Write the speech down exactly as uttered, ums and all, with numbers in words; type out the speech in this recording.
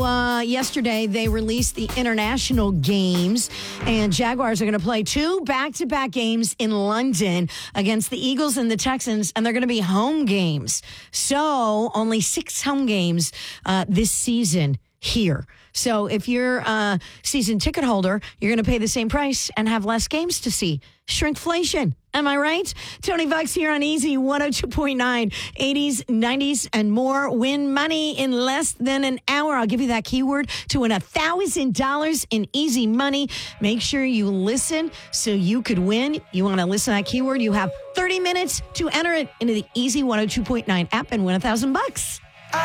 So uh, yesterday they released the international games, and Jaguars are going to play two back-to-back games in London against the Eagles and the Texans, and they're going to be home games. So only six home games uh, this season here. So if you're a season ticket holder, you're going to pay the same price and have less games to see. Shrinkflation. Am I right? Tony Bucks here on Easy one oh two point nine. eighties, nineties, and more. Win money in less than an hour. I'll give you that keyword to win one thousand dollars in easy money. Make sure you listen so you could win. You want to listen to that keyword? You have thirty minutes to enter it into the Easy one oh two point nine app and win one thousand bucks.